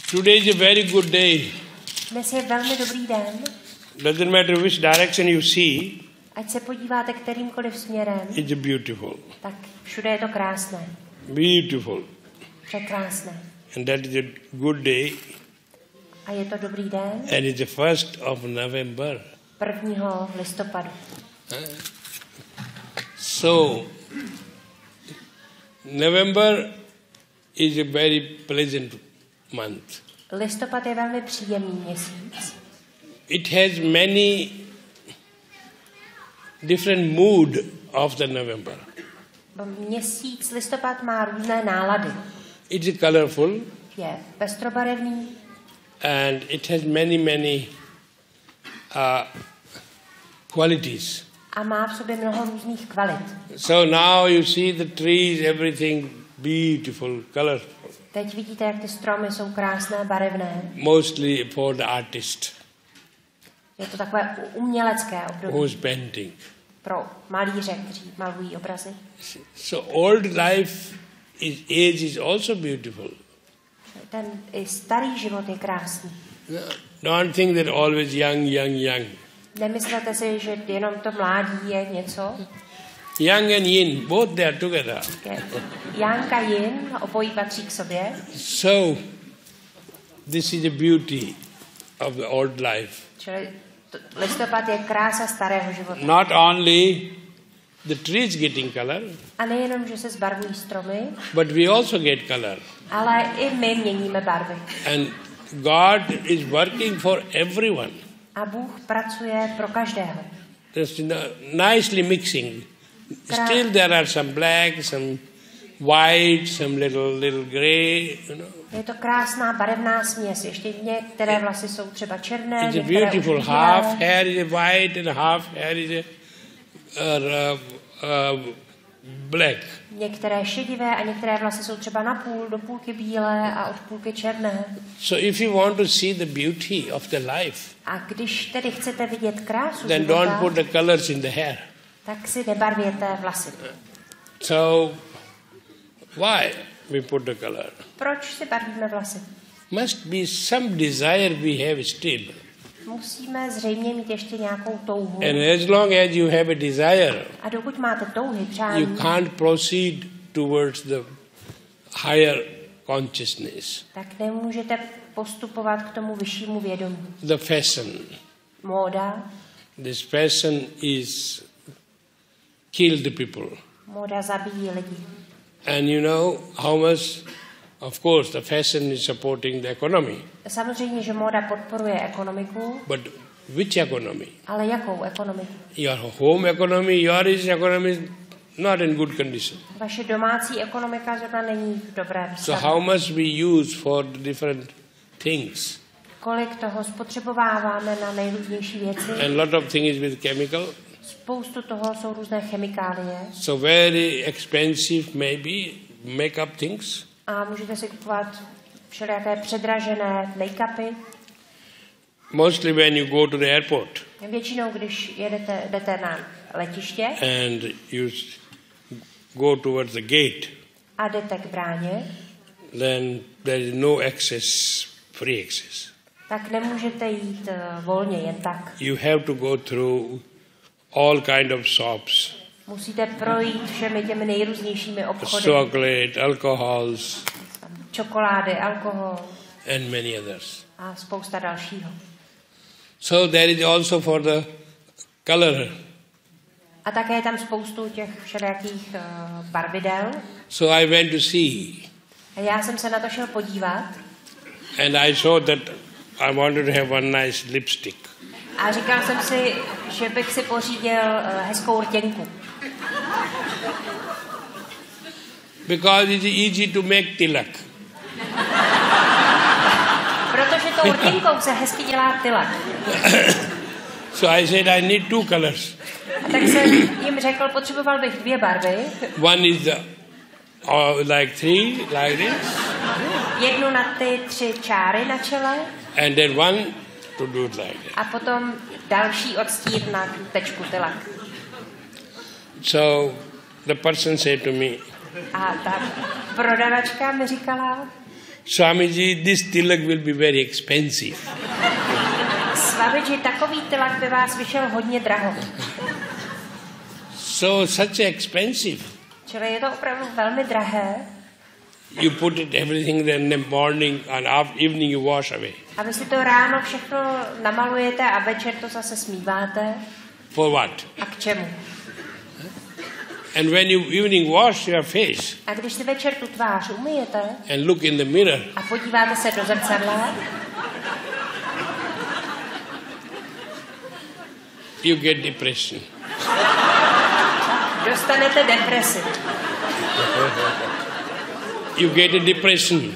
Today is a very good day. Dnes je velmi dobrý den. Doesn't matter which direction you see, Ať se podíváte kterýmkoliv směrem, it's beautiful. tak všude je to krásné. Beautiful. Překrásné. And that is a good day. A je to dobrý den. And it's the 1st of November. 1. listopadu. So, November is a very pleasant month. Listopad je velmi příjemný měsíc. It has many different mood of the November. Měsíc listopad má různé nálady. It's colorful Je pestrobarevný and it has many qualities. a má v sobě mnoho různých kvalit. So now you see the trees, everything beautiful, colorful. Teď vidíte, jak ty stromy jsou krásné, barevné. Mostly for the artist Je to takové umělecké období who's painting. pro malíře, kteří malují obrazy. So old life, age is also beautiful. Ten i starý život je krásný. Don't think that always young. Nemyslete si, že jenom to mládí je něco. Yang and yin, both they are together. Yang a yin, obojí patří k sobě. So, this is the beauty of the old life. Čili listopad je krása starého života. Not only the trees getting color, A nejenom, že se zbarvují stromy, but we also get color. ale i my měníme barvy. And God is working for everyone. A Bůh pracuje pro každého. Just nicely mixing. Still there are some black, some white, some little gray, you know. Je to krásná barevná směs. Ještě některé vlasy jsou třeba černé, It's a některé beautiful. už Half bílé. hair is a white and half hair is a black. Některé šedivé a některé vlasy jsou třeba na půl, do půlky bílé a od půlky černé. So if you want to see the beauty of the life, A když tedy chcete vidět krásu then don't života, put the colors in the hair. tak si nebarvěte vlasy. So why we put the color? Proč si barvíme vlasy? Must be some desire we have still. Musíme zřejmě mít ještě nějakou touhu. And as long as you have a desire, A dokud máte touhy, you přání, can't proceed towards the higher consciousness. tak nemůžete postupovat k tomu vyššímu vědomí. The fashion. Móda. This fashion is kill the people. Móda zabíjí lidi. And you know how much, of course, the fashion is supporting the economy. Samozřejmě, že móda podporuje ekonomiku, But which economy? ale jakou ekonomiku? Your home economy, your economy is not in good condition. Vaše domácí ekonomika zrovna není v dobrém So stavu. how much we use for the different things? Kolik toho spotřebováváme na nejrůznější věci? And lot of things with chemical. Spoustu toho jsou různé chemikálie. So very expensive maybe makeup things. A můžete si kupovat všelijaké předražené make-upy. Mostly when you go to the airport Většinou, když jdete na letiště and you go towards the gate, a jdete k bráně, then there is no access, free access. tak nemůžete jít volně jen tak. You have to go through all kind of shops, Musíte projít všemi těmi nejrůznějšími obchody. chocolate, alcohols, Čokolády, alkohol and many others. a spousta dalšího. So there is also for the color. A také je tam spoustu těch všelijakých barvidel. So I went to see, A já jsem se na to šel podívat and I saw that I wanted to have one nice lipstick. a říkal jsem si, že bych si pořídil hezkou rtěnku. Because it's easy to make tilak. Protože tou rtěnkou se hezky dělá tilak. So I said I need two colors. A tak jsem jim řekl, potřeboval bych 2 barvy. One is the like three, like this, Jednu na ty 3 čáry na čele and then one to do it like that. a potom další odstín na tu tečku tilak. So the person said to me, A ta prodavačka mi říkala, Swamiji, this tilak will be very expensive. Swamiji, takový tilak by vás vyšel hodně draho. So such expensive. Čili je to opravdu velmi drahé. You put it everything then in the morning and evening you wash away. A vy si to ráno všechno namalujete a večer to zase smíváte. For what? A k čemu? And when you evening wash your face A když si večer tu tvář umyjete and look in the mirror, a podíváte se do zrcadla, you get depression. dostanete depresi. You get a depression.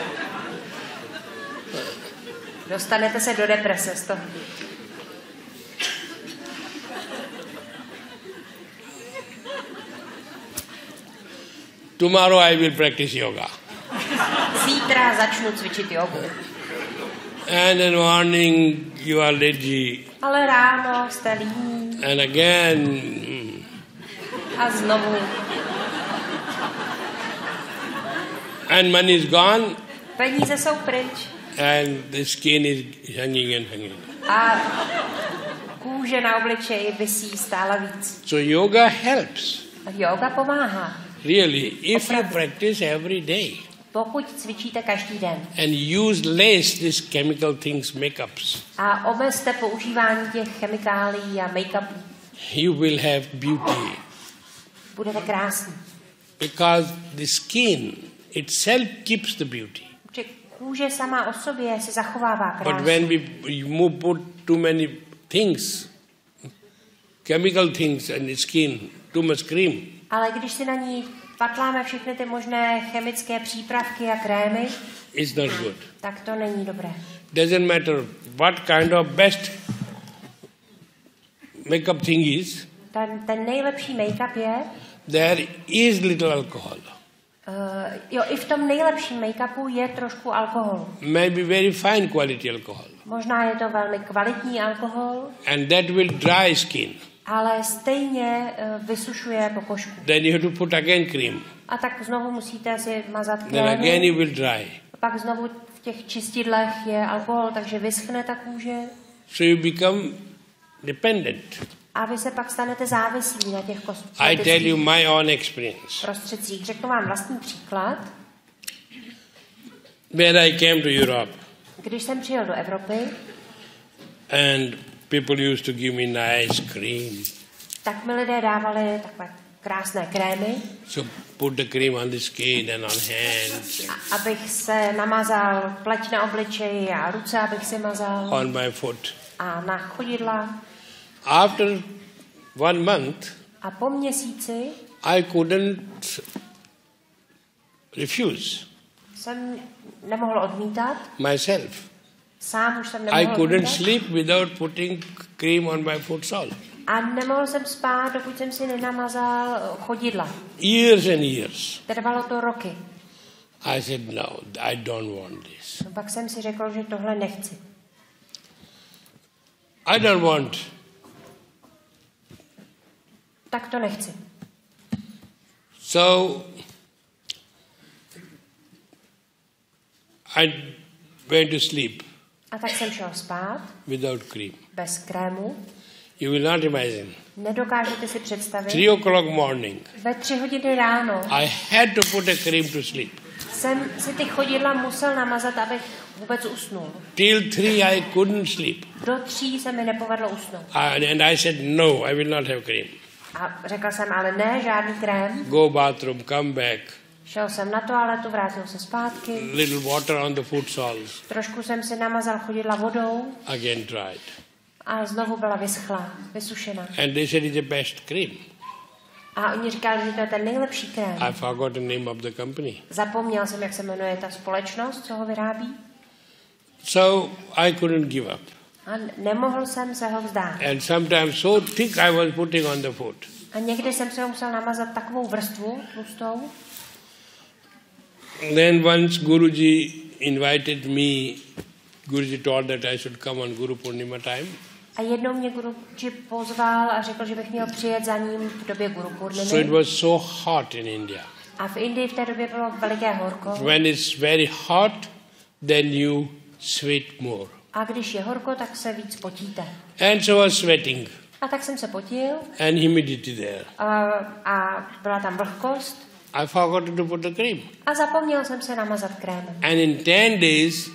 Dostanete se do deprese z toho. Tomorrow I will practice yoga. Zítra začnu cvičit jogu. And in the morning you are lazy. Ale ráno jste líní. And again. A znovu. And money is gone. Peníze jsou pryč. And the skin is hanging and hanging. A kůže na obličeji visí stále víc. So yoga helps. A yoga pomáhá. Really, if you practice every day. Pokud cvičíte každý den. And use less these chemical things, makeups. A omezte používání těch chemikálií a make-upů. You will have beauty. Budete krásný. Because the skin itself keeps the beauty. Protože kůže sama o sobě se zachovává krásu. But when we put too many things, chemical things in the skin, too much cream. Ale když si na ní patláme všechny ty možné chemické přípravky a krémy, it's not good. Tak to není dobré. Doesn't matter what kind of best makeup thing is. Ten nejlepší make-up je, there is little alcohol. Jo, i v tom nejlepším make-upu je trošku alkoholu. Maybe very fine quality alcohol. Možná je to velmi kvalitní alkohol. And that will dry skin. Ale stejně vysušuje pokožku. Then you have to put again cream. A tak znovu musíte si mazat krémy. Then again it will dry. A pak znovu v těch čistidlech je alkohol, takže vyschne ta kůže. So you become dependent. A vy se pak stanete závislí na těch I tell you my own experience. prostředcích. Řeknu vám vlastní příklad. When I came to Europe. Když jsem přijel do Evropy. And people used to give me nice cream. Tak mi lidé dávali takové krásné krémy. So put the cream on the skin and on hands. Abych se namazal pleť na obličeji a ruce, abych si mazal. On my foot. A na chodidla. After 1 month. A po měsíci. I couldn't refuse. Jsem nemohl odmítat. Myself. Sám už jsem nemohl I couldn't sleep without putting cream on my foot all. A nemohl jsem spát, dokud jsem si nenamazal chodidla. Years and years. Trvalo to roky. I said no, I don't want this. No, pak jsem si řekl, že tohle nechci. I don't want. Tak to nechci. So I went to sleep. A tak jsem šel spát. Without cream. Bez krému. You will not imagine. Nedokážete si představit. 3 o'clock morning. Ve 3 hodiny ráno. I had to put a cream to sleep. Jsem si ty chodidla musel namazat, abych vůbec usnul. Till 3 I couldn't sleep. Do 3 se mi nepovedlo usnout. And I said no, I will not have cream. A řekl jsem, ale ne, žádný krém. Go bathroom, come back. Šel jsem na toaletu, vrátil se zpátky. Little water on the foot soles. Trošku jsem si namazal chodidla vodou. Again dried. A znovu byla vyschlá, vysušená. And they said it's the best cream. A oni říkali, že to je ten nejlepší krém. I forgot the name of the company. Zapomněl jsem, jak se jmenuje ta společnost, co ho vyrábí. So I couldn't give up. A nemohl jsem se ho vzdát. And sometimes so thick I was putting on the foot. A někdy jsem se ho musel namazat takovou vrstvu tlustou. Then once Guruji invited me, Guruji told that I should come on Guru Purnima time. A jednou mě Guruji pozval a řekl, že bych měl přijet za ním v době Guru Purnimy. So it was so hot in India. A v Indii v té době bylo veliké horko. When it's very hot, then you sweat more. A když je horko, tak se víc potíte. And so I was sweating. A tak jsem se potil. And humidity there. A byla tam vlhkost. I forgot to put the cream. A zapomněl jsem se namazat krémem. And in 10 days,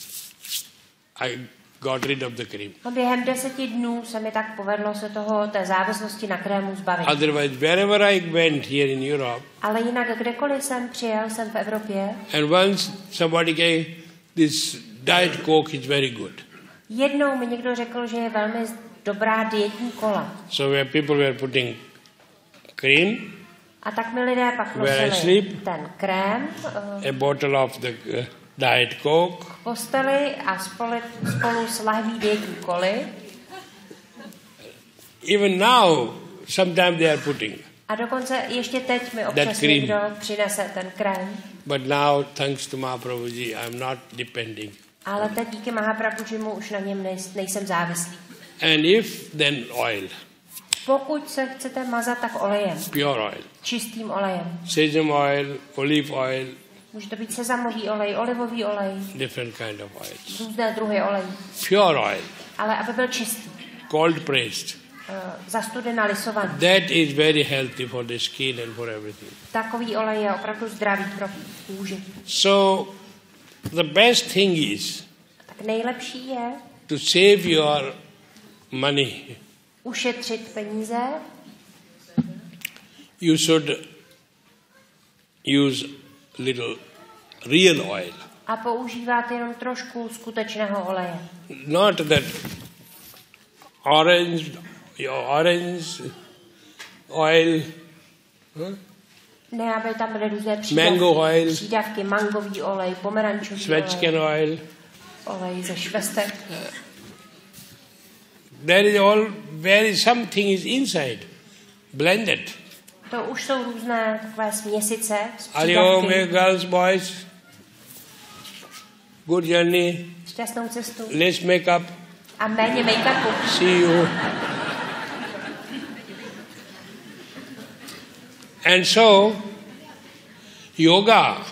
I got rid of the cream. A během 10 dnů se mi tak povedlo se té závislosti na krému zbavit. Otherwise, wherever I went here in Europe, Ale jinak kdekoliv jsem přijel, jsem v Evropě. and once somebody came, this diet Coke is very good. Jednou mi někdo řekl, že je velmi dobrá dietní kola. So where people were putting cream, A tak mi lidé pak Where I nosili sleep. ten krém a bottle of the diet Coke, k posteli a spolu s lahví dietní koly. even now, sometimes they are putting. A dokonce ještě teď mi That občas cream. někdo přinese ten krém. But now, thanks to Mahaprabhuji, I'm not depending. Ale teď díky Mahaprabhujimu už na něm nejsem závislý. And if, then oil, Pokud se chcete mazat, tak olejem. pure oil. Čistým olejem. Sesame oil, olive oil, Může to být sezamový olej, olivový olej, different kind of oils. různé druhy olejí. Pure oil, Ale aby byl čistý. cold pressed. Zastudena lisovaný. That is very healthy for the skin and for everything. Takový olej je opravdu zdravý pro kůži. So, the best thing is Tak nejlepší je to save your money. ušetřit peníze. You should use little real oil. A používat jenom trošku skutečného oleje. Not that orange oil, Ne, aby tam byly různé mango oil, přídavky, mangový olej, pomerančový Schwätzchen oil. olej ze švestek. There is all where something is inside, blended. To už jsou různé takové směsice z Are you přídavky. girls, boys? Good journey. Šťastnou cestu. Less makeup. A méně make-upu. See you. And so, yoga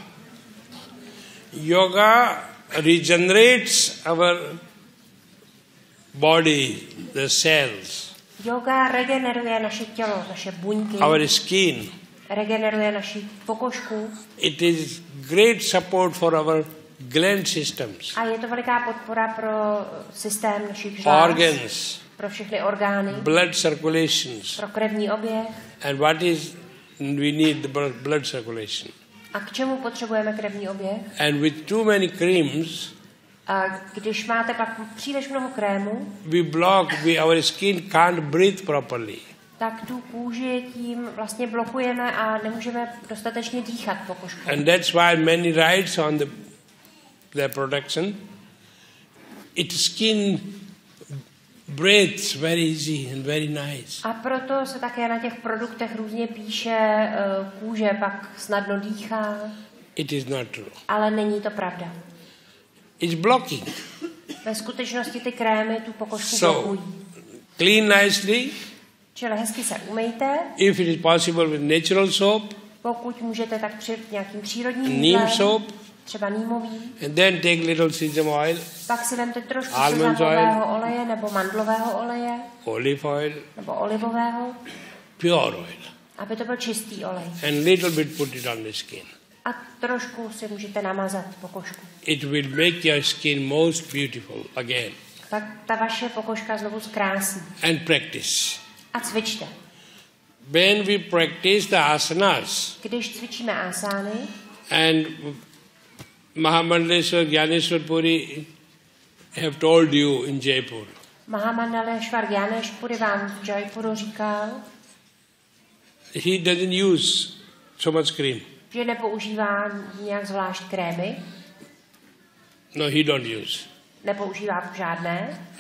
regenerates our body, the cells, Yoga regeneruje naše tělo, naše buňky, our skin. regeneruje naši pokožku It is great support for our gland systems, a je to veliká podpora pro systém našich žláz, organs, pro všechny orgány, blood circulations. pro krevní oběh. And what is we need the blood circulation. A k čemu potřebujeme krevní oběh? And with too many creams, A když máte pak příliš mnoho krému, our skin can't breathe properly. tak tu kůži tím vlastně blokujeme a nemůžeme dostatečně dýchat pokožkou. And that's why many rides on their production, skin breathes very easy and very nice. A proto se také na těch produktech různě píše, kůže pak snadno dýchá, It is not true. ale není to pravda. It's blocking. Ve skutečnosti ty krémy tu pokožku So, blokují. clean nicely. Čili hezky se umejte, If it is possible with natural soap, pokud můžete, tak před nějakým přírodním neem jídlem, soap, třeba nýmový. and then take little sesame oil, Pak si vemte trošku Almond sezamového oleje nebo mandlového oleje olive oil, nebo olivového, pure oil, aby to byl čistý olej. and little bit put it on the skin. A trošku si můžete namazat pokožku. It will make your skin most beautiful again. Tak ta vaše pokožka znovu zkrásní. And practice. A cvičte. When we practice the asanas, Když cvičíme asány, and Mahamandaleshwar Gyaneshwar Puri have told you in Jaipur, Mahamandaleshwar Gyaneshpuri vám v Jaipuru říkal, he doesn't use so much cream. že nepoužívá nějak zvlášť krémy, No, he don't use. nepoužívá žádné.